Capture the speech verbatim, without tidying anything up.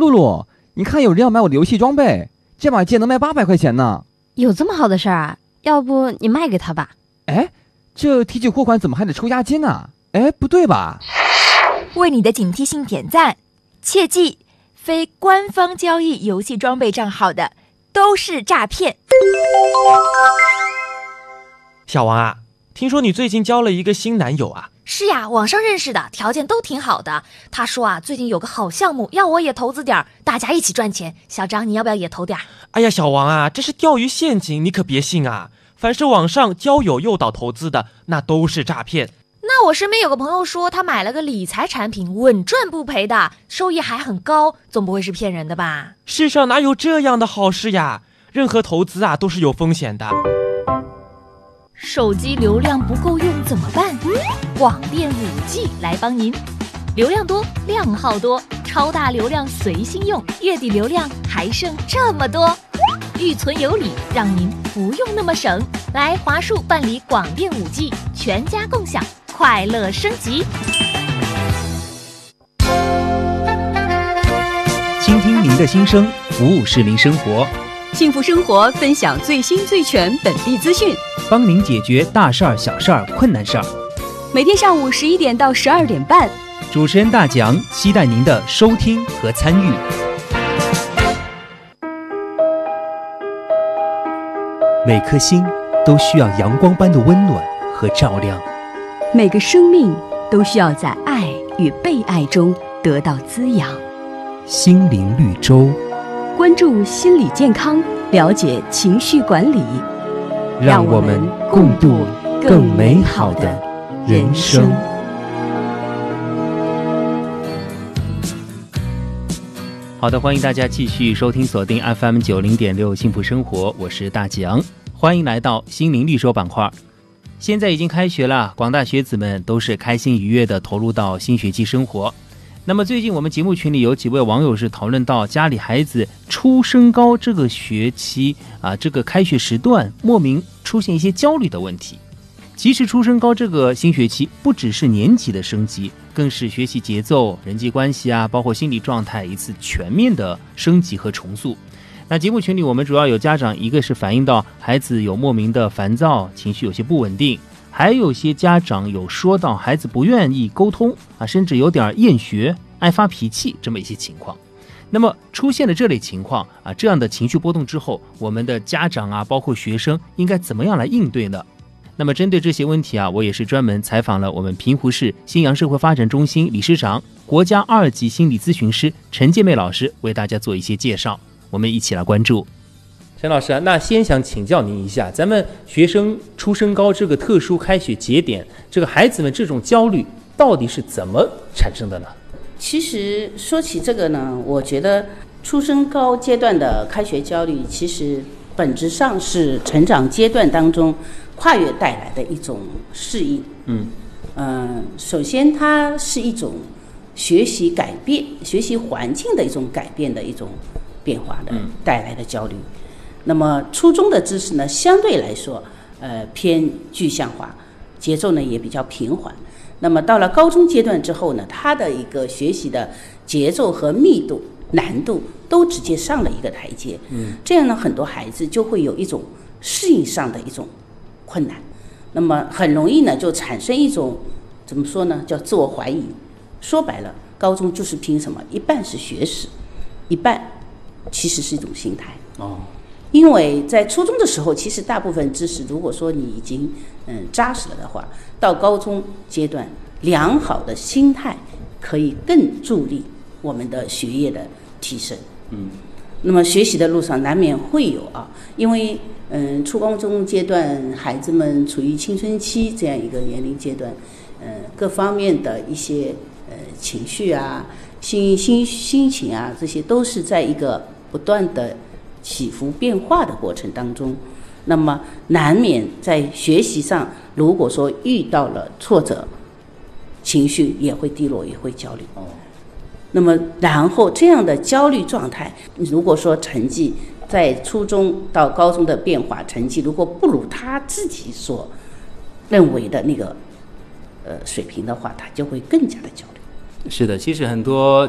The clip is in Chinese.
露露，你看有人要买我的游戏装备，这把剑能卖八百块钱呢。 有这么好的事儿啊？要不你卖给他吧？ 哎，这提取货款怎么还得抽押金呢？哎，不对吧？ 为你的警惕性点赞，切记，非官方交易游戏装备账号的都是诈骗。 小王啊，听说你最近交了一个新男友啊？ 是呀，网上认识的，条件都挺好的。他说啊，最近有个好项目，要我也投资点，大家一起赚钱。小张，你要不要也投点？ 哎呀，小王啊，这是钓鱼陷阱，你可别信啊！凡是网上交友诱导投资的，那都是诈骗。 那我身边有个朋友说，他买了个理财产品，稳赚不赔的，收益还很高，总不会是骗人的吧？ 世上哪有这样的好事呀？任何投资啊都是有风险的。 手机流量不够用怎么办？广电 五 G 来帮您，流量多，量号多，超大流量随心用，月底流量还剩这么多，预存有礼，让您不用那么省。来华数办理广电 五 G， 全家共享，快乐升级。 倾听您的心声，服务市民生活， 幸福生活，分享最新最全本地资讯， 帮您解决大事儿、小事儿、困难事儿。 每天上午十一点到十二点半， 主持人大蒋期待您的收听和参与。每颗心都需要阳光般的温暖和照亮， 每个生命都需要在爱与被爱中得到滋养。 心灵绿洲， 关注心理健康，了解情绪管理， 让我们共度更美好的人生。好的，欢迎大家继续收听锁定 F M 九零点六幸福生活，我是大吉昂，欢迎来到心灵绿洲板块。现在已经开学了，广大学子们都是开心愉悦地投入到新学期生活。那么最近我们节目群里有几位网友是讨论到家里孩子初升高这个学期啊，这个开学时段莫名出现一些焦虑的问题。其实初升高这个新学期不只是年级的升级，更是学习节奏、人际关系啊，包括心理状态一次全面的升级和重塑。那节目群里我们主要有家长，一个是反映到孩子有莫名的烦躁，情绪有些不稳定，还有些家长有说到孩子不愿意沟通啊，甚至有点厌学、爱发脾气这么一些情况。那么出现了这类情况啊，这样的情绪波动之后，我们的家长啊，包括学生应该怎么样来应对呢？那么针对这些问题啊，我也是专门采访了我们平湖市新阳社会发展中心理事长、国家二级心理咨询师陈建妹老师，为大家做一些介绍，我们一起来关注。陈老师啊，那先想请教您一下，咱们学生初升高这个特殊开学节点，这个孩子们这种焦虑到底是怎么产生的呢？ 其实说起这个呢，我觉得初升高阶段的开学焦虑，其实本质上是成长阶段当中跨越带来的一种适应。嗯，呃，首先它是一种学习改变、学习环境的一种改变的一种变化的带来的焦虑。嗯，那么初中的知识呢，相对来说，呃，偏具象化，节奏呢也比较平缓。那么到了高中阶段之后呢，它的一个学习的节奏和密度、难度都直接上了一个台阶。嗯，这样呢，很多孩子就会有一种适应上的一种困难，那么很容易呢就产生一种怎么说呢，叫自我怀疑。说白了，高中就是凭什么？一半是学识，一半其实是一种心态。哦。因为在初中的时候，其实大部分知识，如果说你已经嗯扎实了的话，到高中阶段，良好的心态可以更助力我们的学业的提升。嗯，那么学习的路上难免会有啊，因为嗯初高中阶段孩子们处于青春期这样一个年龄阶段，嗯各方面的一些呃情绪啊、心心心情啊，这些都是在一个不断的起伏变化的过程当中，那么难免在学习上，如果说遇到了挫折，情绪也会低落，也会焦虑。哦，那么然后这样的焦虑状态，如果说成绩在初中到高中的变化，成绩如果不如他自己所认为的那个呃水平的话，他就会更加的焦虑。 是的，其实很多